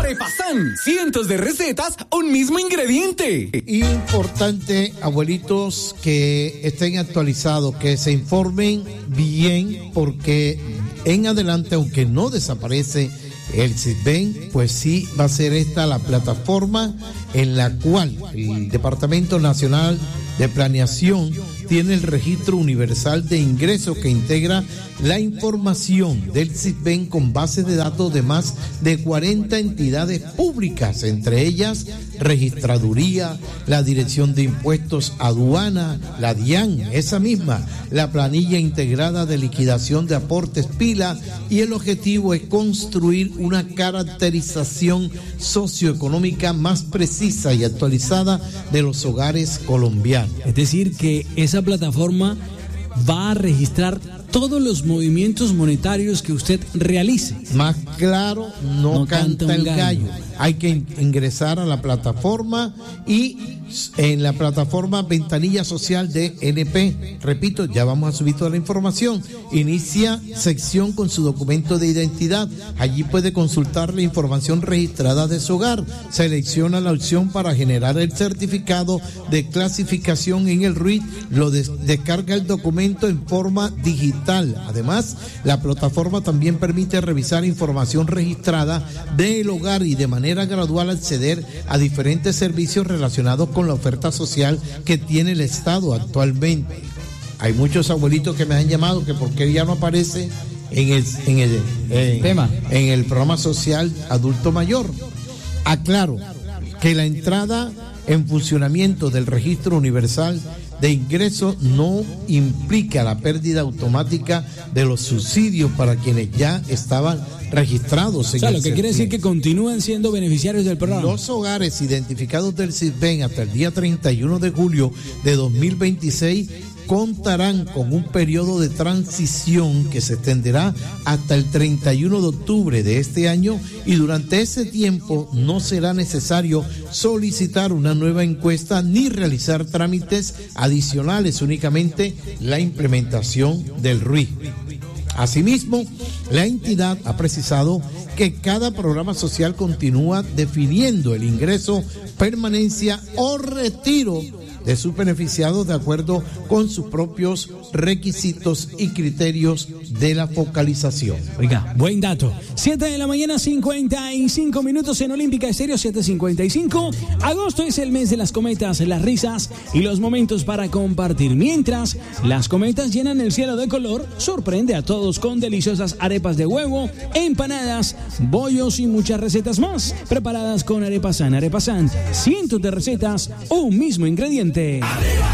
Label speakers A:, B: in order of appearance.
A: Arepasan, cientos de recetas, un mismo ingrediente.
B: Importante, abuelitos, que estén actualizados, que se informen bien, porque en adelante, aunque no desaparece el CISBEN, pues sí va a ser esta la plataforma en la cual el Departamento Nacional de Planeación tiene el registro universal de ingresos que integra la información del CISBEN con bases de datos de más de 40 entidades públicas, entre ellas Registraduría, la Dirección de Impuestos, Aduana, la DIAN, esa misma, la planilla integrada de liquidación de aportes PILA, y el objetivo es construir una caracterización socioeconómica más precisa y actualizada de los hogares colombianos.
C: Es decir, que esa plataforma va a registrar todos los movimientos monetarios que usted realice.
B: Más claro, no canta el gallo. Hay que ingresar a la plataforma y en la plataforma Ventanilla Social de NP. Repito, ya vamos a subir toda la información. Inicia sección con su documento de identidad. Allí puede consultar la información registrada de su hogar. Selecciona la opción para generar el certificado de clasificación en el RUID. Descarga el documento en forma digital. Además, la plataforma también permite revisar información registrada del hogar y de manera gradual acceder a diferentes servicios relacionados con la oferta social que tiene el Estado actualmente. Hay muchos abuelitos que me han llamado que por qué ya no aparece en el programa social adulto mayor. Aclaro que la entrada en funcionamiento del registro universal de ingresos no implica la pérdida automática de los subsidios para quienes ya estaban registrados en
C: lo que quiere decir que continúan siendo beneficiarios del programa.
B: Los hogares identificados del CISBEN hasta el día 31 de julio de 2026 contarán con un periodo de transición que se extenderá hasta el 31 de octubre de este año, y durante ese tiempo no será necesario solicitar una nueva encuesta ni realizar trámites adicionales, únicamente la implementación del RUI. Asimismo, la entidad ha precisado que cada programa social continúa definiendo el ingreso, permanencia o retiro de sus beneficiados de acuerdo con sus propios requisitos y criterios de la focalización.
C: Oiga, buen dato. 7 de la mañana, 55 minutos en Olímpica Estéreo, 7:55. Agosto es el mes de las cometas, las risas y los momentos para compartir. Mientras las cometas llenan el cielo de color, sorprende a todos con deliciosas arepas de huevo, empanadas, bollos y muchas recetas más, preparadas con Arepasan. Arepasan, cientos de recetas, un mismo ingrediente.